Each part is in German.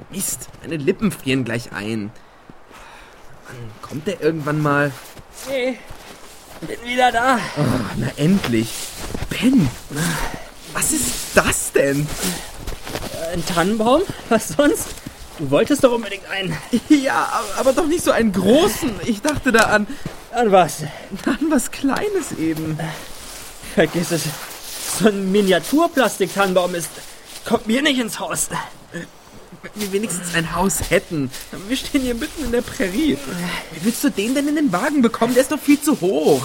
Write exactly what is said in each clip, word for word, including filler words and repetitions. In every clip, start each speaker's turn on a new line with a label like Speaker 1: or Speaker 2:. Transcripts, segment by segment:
Speaker 1: Mist, meine Lippen frieren gleich ein. Wann kommt der irgendwann mal?
Speaker 2: Hey, bin wieder da.
Speaker 1: Oh, na endlich. Ben, was ist das denn?
Speaker 2: Ein Tannenbaum? Was sonst? Du wolltest doch unbedingt einen.
Speaker 1: Ja, aber, aber doch nicht so einen großen. Ich dachte da an...
Speaker 2: An was?
Speaker 1: An was Kleines eben.
Speaker 2: Vergiss es. So ein Miniaturplastik-Tannenbaum ist... Kommt mir nicht ins Haus.
Speaker 1: Wenn wir wenigstens ein Haus hätten. Wir stehen hier mitten in der Prärie. Wie willst du den denn in den Wagen bekommen? Der ist doch viel zu hoch.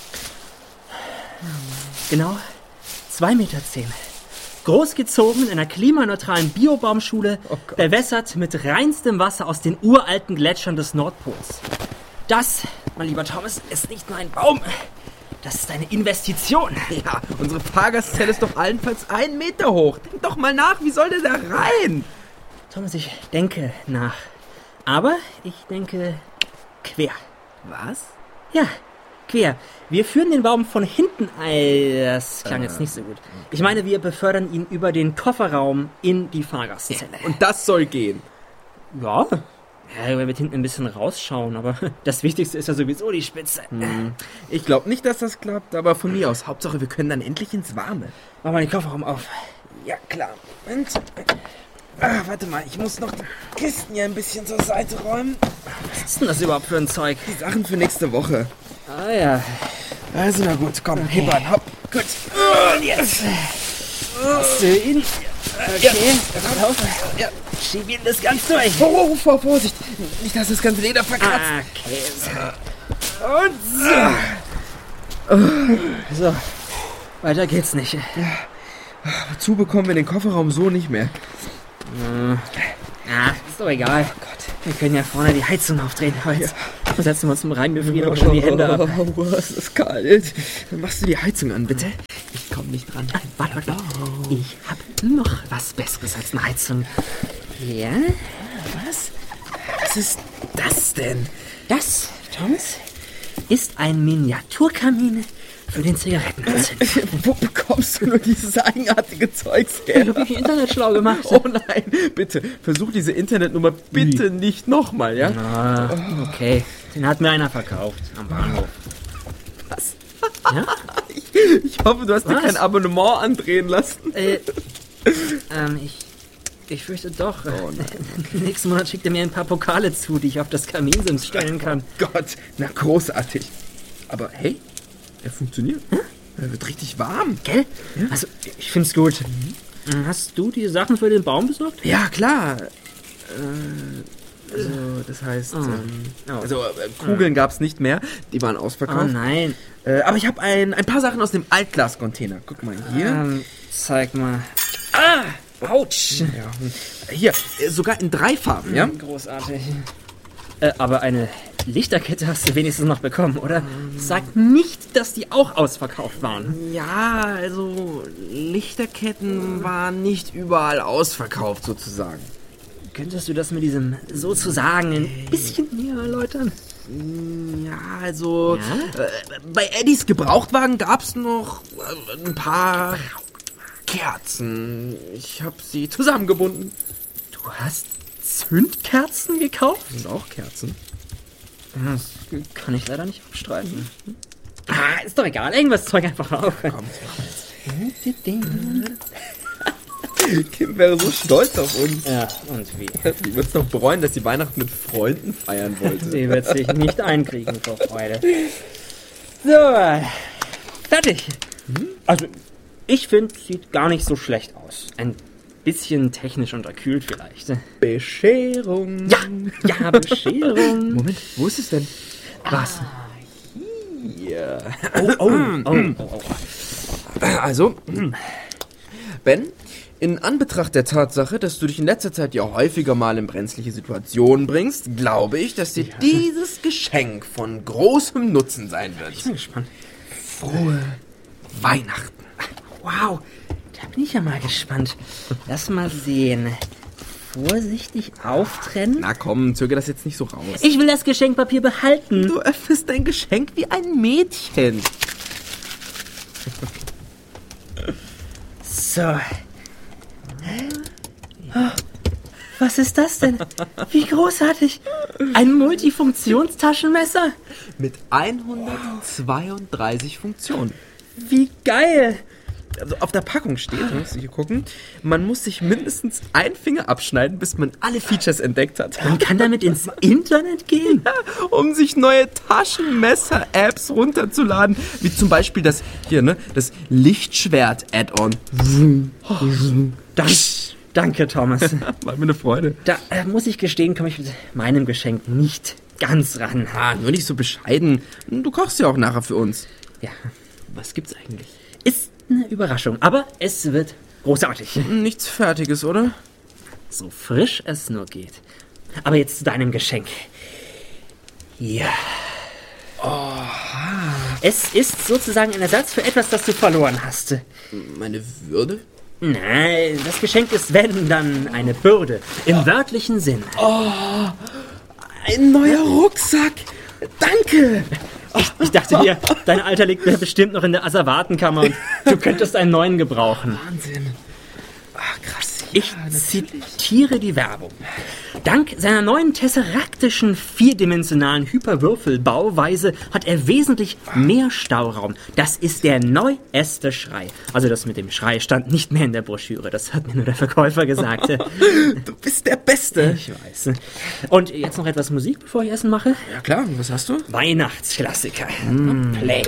Speaker 2: Genau. Zwei Meter zehn. Großgezogen in einer klimaneutralen Biobaumschule,
Speaker 1: Oh Gott.
Speaker 2: bewässert mit reinstem Wasser aus den uralten Gletschern des Nordpols. Das, mein lieber Thomas, ist nicht nur ein Baum. Das ist eine Investition.
Speaker 1: Ja, unsere Fahrgastzelle ist doch allenfalls einen Meter hoch. Denk doch mal nach, wie soll der da rein?
Speaker 2: Thomas, ich denke nach. Aber ich denke quer.
Speaker 1: Was?
Speaker 2: Ja, quer. Wir führen den Baum von hinten ein. Das klang äh, jetzt nicht so gut. Ich meine, wir befördern ihn über den Kofferraum in die Fahrgastzelle.
Speaker 1: Und das soll gehen?
Speaker 2: Ja. Ja, wir wird hinten ein bisschen rausschauen, aber das Wichtigste ist ja sowieso die Spitze.
Speaker 1: Hm. Ich glaube nicht, dass das klappt, aber von mir aus. Hauptsache, wir können dann endlich ins Warme.
Speaker 2: Mach mal den Kofferraum auf.
Speaker 1: Ja, klar. Moment. Ah, warte mal, ich muss noch die Kisten hier ein bisschen zur Seite räumen.
Speaker 2: Was ist denn das überhaupt für ein Zeug?
Speaker 1: Die Sachen für nächste Woche.
Speaker 2: Ah ja.
Speaker 1: Also na gut, komm,
Speaker 2: Okay.
Speaker 1: hibbern, hopp. Gut.
Speaker 2: Und jetzt hast du ihn. Okay,
Speaker 1: Ja.
Speaker 2: pass auf.
Speaker 1: Ja.
Speaker 2: Schieb ihn das ganz durch.
Speaker 1: Oh, oh, oh, Vorsicht. Nicht, dass das ganze Leder verkratzt.
Speaker 2: Okay. Und so. So. Weiter geht's nicht.
Speaker 1: Wozu bekommen wir den Kofferraum so nicht mehr?
Speaker 2: Ah, ist doch egal. Oh Gott. Wir können ja vorne die Heizung aufdrehen. Aber jetzt setzen wir uns zum Reingefrieren auch schon die Hände ab.
Speaker 1: Oh, was ist kalt. Dann machst du die Heizung an, bitte. Ich komm nicht dran.
Speaker 2: Warte, warte, warte. Ich hab noch was Besseres als eine Heizung. Ja?
Speaker 1: Was? Was ist das denn?
Speaker 2: Das, Thomas, ist ein Miniaturkamin für den Zigarettenanzünder.
Speaker 1: Wo bekommst du nur dieses eigenartige Zeugs her?
Speaker 2: Ich hab mich im Internet schlau gemacht.
Speaker 1: Oh nein, bitte, versuch diese Internetnummer bitte nicht nochmal, ja?
Speaker 2: Ah, okay. Den hat mir einer verkauft am Bahnhof.
Speaker 1: Was?
Speaker 2: Ja?
Speaker 1: Ich, ich hoffe, du hast dir
Speaker 2: Was?
Speaker 1: kein Abonnement andrehen lassen.
Speaker 2: Äh, ähm, ich, ich fürchte doch.
Speaker 1: Oh nein.
Speaker 2: Nächsten Monat schickt er mir ein paar Pokale zu, die ich auf das Kaminsims stellen kann.
Speaker 1: Gott, na großartig. Aber hey, er funktioniert. Hm? Er wird richtig warm.
Speaker 2: Gell? Ja? Also, ich find's gut. Mhm. Hast du die Sachen für den Baum besorgt?
Speaker 1: Ja, klar. Äh, also, das heißt,
Speaker 2: Oh.
Speaker 1: ähm,
Speaker 2: Oh.
Speaker 1: also äh, Kugeln gab's nicht mehr. Die waren
Speaker 2: Oh
Speaker 1: ausverkauft.
Speaker 2: nein.
Speaker 1: Äh, aber ich habe ein, ein paar Sachen aus dem Altglascontainer. Guck mal hier.
Speaker 2: Ähm, zeig mal. Ah! Autsch!
Speaker 1: Ja, hier, äh, sogar in drei Farben, ja?
Speaker 2: Großartig. Äh, aber eine Lichterkette hast du wenigstens noch bekommen, oder? Sag nicht, dass die auch ausverkauft waren.
Speaker 1: Ja, also Lichterketten waren nicht überall ausverkauft sozusagen.
Speaker 2: Könntest du das mit diesem sozusagen ein bisschen näher erläutern?
Speaker 1: Ja, also
Speaker 2: Ja?
Speaker 1: Äh, bei Eddies Gebrauchtwagen gab's noch äh, ein paar Kerzen. Ich habe sie zusammengebunden.
Speaker 2: Du hast Zündkerzen gekauft?
Speaker 1: Sind auch Kerzen.
Speaker 2: Das kann ich leider nicht abstreiten. Ah, ist doch egal. Irgendwas zeug einfach auf.
Speaker 1: Komm, Kim wäre so stolz auf uns.
Speaker 2: Ja, und wie?
Speaker 1: Die wird's doch bereuen, dass sie Weihnachten mit Freunden feiern wollte.
Speaker 2: Sie wird sich nicht einkriegen vor Freude. So, fertig. Also, ich finde, sieht gar nicht so schlecht aus. Ein bisschen technisch unterkühlt vielleicht.
Speaker 1: Bescherung.
Speaker 2: Ja, ja, Bescherung.
Speaker 1: Moment, wo ist es denn?
Speaker 2: Was?
Speaker 1: Hier.
Speaker 2: Oh, oh, oh, oh, oh.
Speaker 1: Also, Ben, in Anbetracht der Tatsache, dass du dich in letzter Zeit ja häufiger mal in brenzliche Situationen bringst, glaube ich, dass dir dieses Geschenk von großem Nutzen sein wird.
Speaker 2: Ich bin gespannt.
Speaker 1: Frohe Weihnachten.
Speaker 2: Wow, da bin ich ja mal gespannt. Lass mal sehen. Vorsichtig auftrennen.
Speaker 1: Na komm, zöger das jetzt nicht so raus.
Speaker 2: Ich will das Geschenkpapier behalten.
Speaker 1: Du öffnest dein Geschenk wie ein Mädchen.
Speaker 2: So. Was ist das denn? Wie großartig. Ein Multifunktionstaschenmesser?
Speaker 1: Mit hundertzweiunddreißig Funktionen.
Speaker 2: Wie geil.
Speaker 1: Also auf der Packung steht, musst du hier gucken, man muss sich mindestens einen Finger abschneiden, bis man alle Features entdeckt hat.
Speaker 2: Man kann damit ins Internet gehen?
Speaker 1: Ja, um sich neue Taschenmesser-Apps runterzuladen, wie zum Beispiel das hier, ne, das Lichtschwert-Add-on.
Speaker 2: Dank, danke, Thomas.
Speaker 1: War mir eine Freude.
Speaker 2: Da äh, muss ich gestehen, komme ich mit meinem Geschenk nicht ganz ran.
Speaker 1: Ah, nur nicht so bescheiden. Du kochst ja auch nachher für uns.
Speaker 2: Ja,
Speaker 1: Was gibt's eigentlich?
Speaker 2: ist eine Überraschung, aber es wird großartig.
Speaker 1: Nichts Fertiges, oder?
Speaker 2: So frisch es nur geht. Aber jetzt zu deinem Geschenk. Ja. Oh. Es ist sozusagen ein Ersatz für etwas, das du verloren hast.
Speaker 1: Meine Würde?
Speaker 2: Nein, das Geschenk ist, wenn, dann eine Bürde. Im wörtlichen Sinn.
Speaker 1: Ein neuer Rucksack! Danke!
Speaker 2: Ich, ich dachte mir, dein Alter liegt bestimmt noch in der Asservatenkammer und du könntest einen neuen gebrauchen.
Speaker 1: Wahnsinn. Ach, krass.
Speaker 2: Ich zitiere die Werbung. Dank seiner neuen tesseraktischen vierdimensionalen Hyperwürfelbauweise hat er wesentlich mehr Stauraum. Das ist der neueste Schrei. Also das mit dem Schrei stand nicht mehr in der Broschüre. Das hat mir nur der Verkäufer gesagt.
Speaker 1: Du bist der Beste.
Speaker 2: Ich weiß. Und jetzt noch etwas Musik, bevor ich Essen mache?
Speaker 1: Ja klar, was hast du?
Speaker 2: Weihnachtsklassiker. Mm. Play.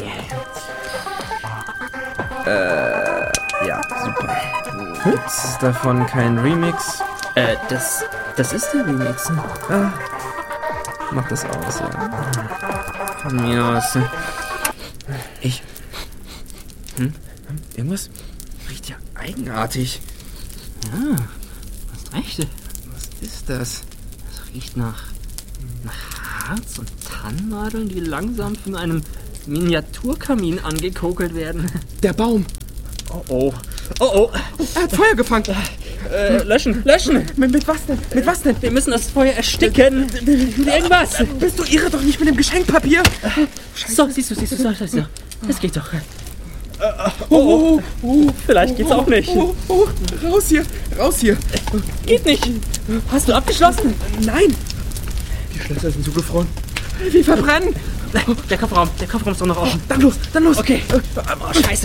Speaker 1: Ja, super. Gibt's davon kein Remix?
Speaker 2: Äh, das, das ist der Remix.
Speaker 1: Ah, mach das aus, ja.
Speaker 2: Von mir aus.
Speaker 1: Ich. Hm? Irgendwas riecht ja eigenartig.
Speaker 2: Ja, hast recht.
Speaker 1: Was ist das?
Speaker 2: Das riecht nach, nach Harz und Tannennadeln, die langsam von einem Miniaturkamin angekokelt werden.
Speaker 1: Der Baum.
Speaker 2: Oh oh. Oh oh.
Speaker 1: Er hat Feuer gefangen.
Speaker 2: Äh, löschen, löschen.
Speaker 1: Mit, mit was denn? Mit was denn?
Speaker 2: Wir müssen das Feuer ersticken. Mit irgendwas.
Speaker 1: Bist du irre, doch nicht mit dem Geschenkpapier?
Speaker 2: So, siehst du, siehst du, so, so, so. Das geht doch.
Speaker 1: Oh, oh, oh,
Speaker 2: Vielleicht geht's auch nicht.
Speaker 1: Oh, oh, raus hier, raus hier.
Speaker 2: Geht nicht. Hast du abgeschlossen?
Speaker 1: Nein. Die Schlösser sind zugefroren. Wir verbrennen.
Speaker 2: Der Kofferraum, der Kofferraum ist doch noch offen.
Speaker 1: Dann los, dann los.
Speaker 2: Okay. Oh, scheiße.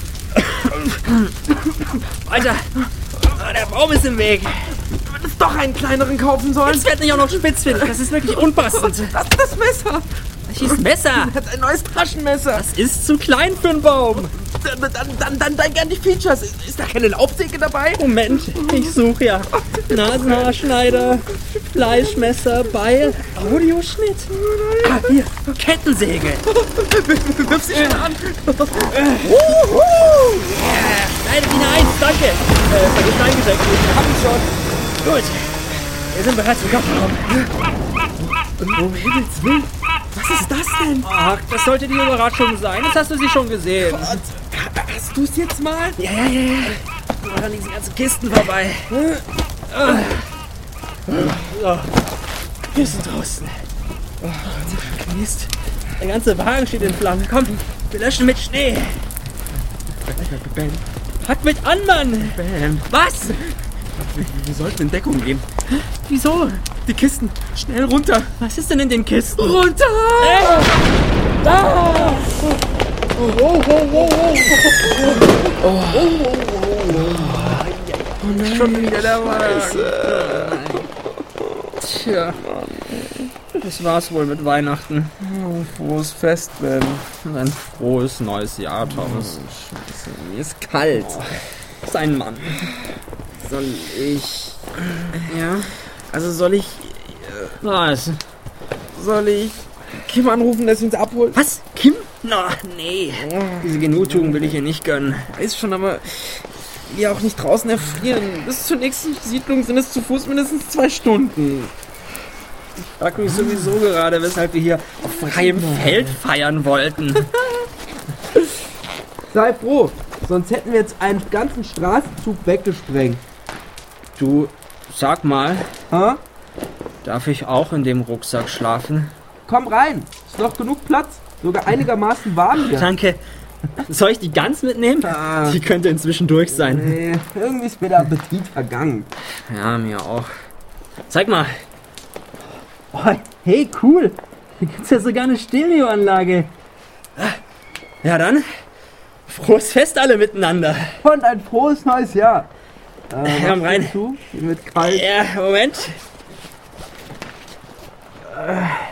Speaker 2: Alter, der Baum ist im Weg.
Speaker 1: Du hättest doch einen kleineren kaufen sollen.
Speaker 2: Jetzt wird nicht auch noch spitzfindig. Das ist wirklich unpassend.
Speaker 1: Das ist das Messer.
Speaker 2: Welches Messer?
Speaker 1: Er hat ein neues Taschenmesser.
Speaker 2: Das ist zu klein für einen Baum.
Speaker 1: Dann, dann, dann, dann, dann gern die Features. Ist, ist da keine Laubsäge dabei?
Speaker 2: Moment, ich suche ja. Nasenhaarschneider, Fleischmesser, Beil, Audioschnitt. Ah, hier, Kettensäge.
Speaker 1: Wirf sie schnell an.
Speaker 2: Schneide hinein, danke. Äh, vergiss dein Geschenk. Hab ich schon. Gut, wir sind bereits im Kofferraum.
Speaker 1: Um Himmels Willen. Was ist das denn?
Speaker 2: Ach, das sollte die Überraschung sein. Jetzt hast du sie schon gesehen.
Speaker 1: Hast du es jetzt mal?
Speaker 2: Ja, ja, ja, ja. Mal an diesen ganzen Kisten vorbei. So. Wir sind draußen. Oh, Mist. Der ganze Wagen steht in Flammen. Komm, wir löschen mit Schnee.
Speaker 1: Ben,
Speaker 2: Pack mit an, Mann.
Speaker 1: Ben.
Speaker 2: Was?
Speaker 1: Wir, wir sollten in Deckung gehen.
Speaker 2: Wieso?
Speaker 1: Die Kisten, schnell runter.
Speaker 2: Was ist denn in den Kisten?
Speaker 1: Runter!
Speaker 2: Äh, da!
Speaker 1: Oh, oh, oh, oh, oh. Oh, oh, oh nein, schon wieder der Wagen.
Speaker 2: Tja, das war's wohl mit Weihnachten.
Speaker 1: Oh, frohes Fest, Ben.
Speaker 2: Und ein frohes neues Jahr, Thomas.
Speaker 1: Oh, Scheiße, mir ist kalt.
Speaker 2: Sein Mann.
Speaker 1: Soll ich... Ja? Also soll ich...
Speaker 2: Was?
Speaker 1: Soll ich Kim anrufen, dass sie uns abholt?
Speaker 2: Was? Kim? Na, nee. Diese Genugtuung will ich ihr nicht gönnen.
Speaker 1: Weiß schon, aber wir auch nicht draußen erfrieren. Bis zur nächsten Siedlung sind es zu Fuß mindestens zwei Stunden.
Speaker 2: Ich frag mich sowieso gerade, weshalb wir hier auf freiem Feld feiern wollten.
Speaker 1: Sei froh, sonst hätten wir jetzt einen ganzen Straßenzug weggesprengt.
Speaker 2: Du, sag mal,
Speaker 1: Ha?
Speaker 2: darf ich auch in dem Rucksack schlafen?
Speaker 1: Komm rein, ist noch genug Platz. Sogar einigermaßen warm hier.
Speaker 2: Danke. Soll ich die ganz mitnehmen?
Speaker 1: Ah.
Speaker 2: Die könnte inzwischen durch sein.
Speaker 1: Nee, irgendwie ist mir der Appetit vergangen.
Speaker 2: Ja, mir auch. Zeig mal. Oh, hey, cool. Hier gibt's ja sogar eine Stereoanlage. Ja dann, frohes Fest alle miteinander.
Speaker 1: Und ein frohes neues Jahr. Äh,
Speaker 2: Komm rein.
Speaker 1: Du? Mit kalt.
Speaker 2: Ja, Moment.
Speaker 1: Äh.